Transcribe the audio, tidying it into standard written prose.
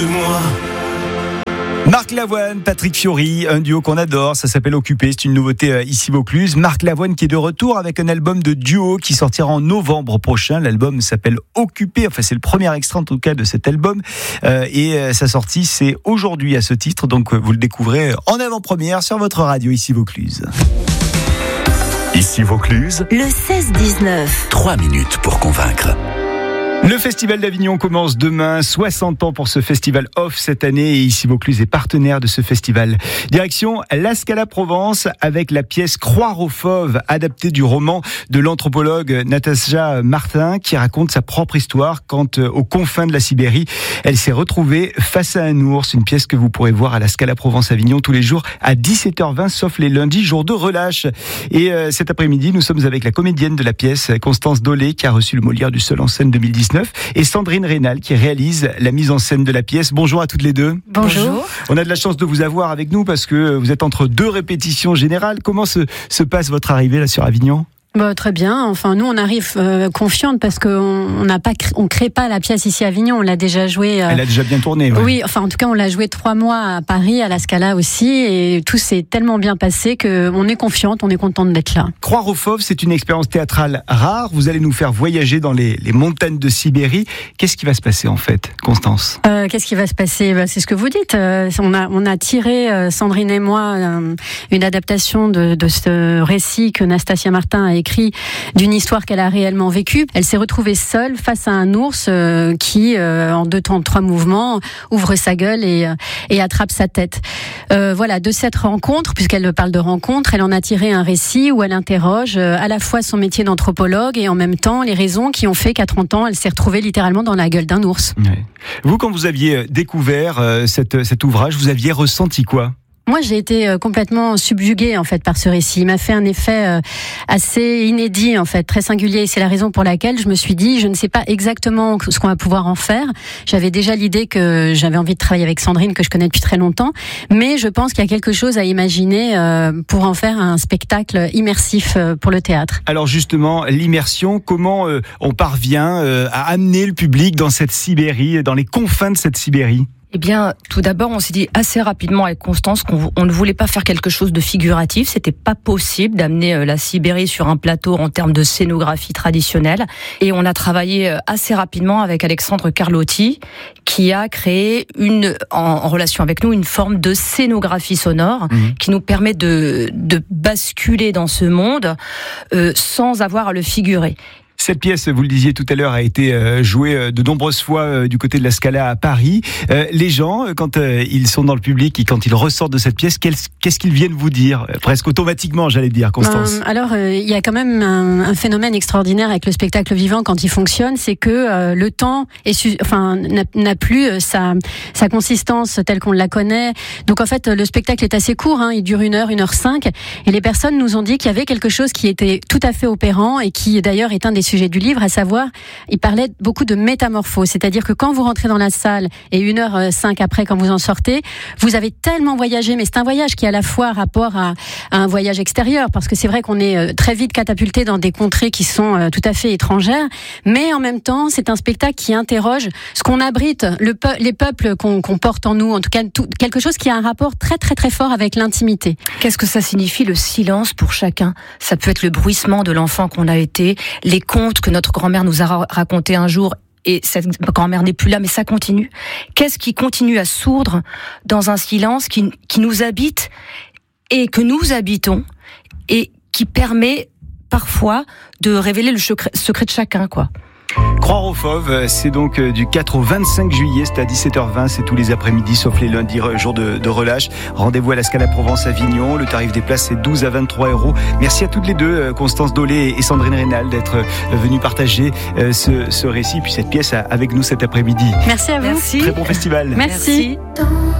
Marc Lavoine, Patrick Fiori, un duo qu'on adore, ça s'appelle Occupé, c'est une nouveauté ici Vaucluse. Marc Lavoine qui est de retour avec un album de duo qui sortira en novembre prochain. L'album s'appelle Occupé, enfin c'est le premier extrait en tout cas de cet album et sa sortie c'est aujourd'hui à ce titre, donc vous le découvrez en avant-première sur votre radio ici Vaucluse. Ici Vaucluse, le 16-19. 3 minutes pour convaincre. Le Festival d'Avignon commence demain, 60 ans pour ce festival off cette année et ici Vaucluse est partenaire de ce festival. Direction La Scala Provence avec la pièce Croire aux fauves, adaptée du roman de l'anthropologue Natacha Martin qui raconte sa propre histoire quand aux confins de la Sibérie, elle s'est retrouvée face à un ours, une pièce que vous pourrez voir à La Scala Provence Avignon tous les jours à 17h20 sauf les lundis, jour de relâche. Et cet après-midi, nous sommes avec la comédienne de la pièce, Constance Dolé, qui a reçu le Molière du Seul en scène 2019. Et Sandrine Rénal qui réalise la mise en scène de la pièce. Bonjour à toutes les deux. Bonjour. On a de la chance de vous avoir avec nous parce que vous êtes entre deux répétitions générales. Comment se passe votre arrivée là sur Avignon ? Très bien. Enfin, nous, on arrive confiante parce on crée pas la pièce ici à Avignon. On l'a déjà jouée. Elle a déjà bien tourné. Ouais. Oui. Enfin, en tout cas, on l'a jouée 3 mois à Paris, à la Scala aussi, et tout s'est tellement bien passé que on est confiante, on est contente d'être là. Croire aux fauves, c'est une expérience théâtrale rare. Vous allez nous faire voyager dans les montagnes de Sibérie. Qu'est-ce qui va se passer en fait, Constance ? Qu'est-ce qui va se passer ? C'est ce que vous dites. On a tiré, Sandrine et moi, une adaptation de ce récit que Natacha Martin a écrit d'une histoire qu'elle a réellement vécue. Elle s'est retrouvée seule face à un ours qui, en 2 temps, 3 mouvements, ouvre sa gueule et attrape sa tête. De cette rencontre, puisqu'elle parle de rencontre, elle en a tiré un récit où elle interroge à la fois son métier d'anthropologue et en même temps les raisons qui ont fait qu'à 30 ans, elle s'est retrouvée littéralement dans la gueule d'un ours. Ouais. Vous, quand vous aviez découvert cet ouvrage, vous aviez ressenti quoi ? Moi, j'ai été complètement subjuguée en fait par ce récit. Il m'a fait un effet assez inédit en fait, très singulier. C'est la raison pour laquelle je me suis dit, je ne sais pas exactement ce qu'on va pouvoir en faire. J'avais déjà l'idée que j'avais envie de travailler avec Sandrine, que je connais depuis très longtemps, mais je pense qu'il y a quelque chose à imaginer pour en faire un spectacle immersif pour le théâtre. Alors justement, l'immersion, comment on parvient à amener le public dans cette Sibérie, dans les confins de cette Sibérie ? Eh bien, tout d'abord, on s'est dit assez rapidement avec Constance qu'on ne voulait pas faire quelque chose de figuratif. C'était pas possible d'amener la Sibérie sur un plateau en termes de scénographie traditionnelle. Et on a travaillé assez rapidement avec Alexandre Carlotti, qui a créé en relation avec nous, une forme de scénographie sonore qui nous permet de basculer dans ce monde sans avoir à le figurer. Cette pièce, vous le disiez tout à l'heure, a été jouée de nombreuses fois du côté de la Scala à Paris. Les gens, quand ils sont dans le public et quand ils ressortent de cette pièce, qu'est-ce qu'ils viennent vous dire ? Presque automatiquement, j'allais dire, Constance. Il y a quand même un phénomène extraordinaire avec le spectacle vivant quand il fonctionne, c'est que le temps n'a plus sa consistance telle qu'on la connaît. Donc en fait, le spectacle est assez court, il dure 1 heure, 1h05, et les personnes nous ont dit qu'il y avait quelque chose qui était tout à fait opérant et qui d'ailleurs est un des sujet du livre, à savoir, il parlait beaucoup de métamorphose, c'est-à-dire que quand vous rentrez dans la salle et 1h05 après, quand vous en sortez, vous avez tellement voyagé, mais c'est un voyage qui a à la fois rapport à un voyage extérieur, parce que c'est vrai qu'on est très vite catapulté dans des contrées qui sont tout à fait étrangères, mais en même temps, c'est un spectacle qui interroge ce qu'on abrite, les peuples qu'on porte en nous, en tout cas quelque chose qui a un rapport très très très fort avec l'intimité. Qu'est-ce que ça signifie le silence pour chacun ? Ça peut être le bruissement de l'enfant qu'on a été, les contes que notre grand-mère nous a raconté un jour, et cette grand-mère n'est plus là, mais ça continue. Qu'est-ce qui continue à sourdre dans un silence qui nous habite et que nous habitons et qui permet parfois de révéler le secret de chacun, quoi. Croire aux fauves, c'est donc du 4 au 25 juillet, c'est à 17h20, c'est tous les après-midi, sauf les lundis, jours de relâche. Rendez-vous à la Scala Provence Avignon, le tarif des places c'est 12 à 23 €. Merci à toutes les deux, Constance Dolé et Sandrine Rénal, d'être venues partager ce récit, puis cette pièce avec nous cet après-midi. Merci à vous. Merci. Très bon festival. Merci.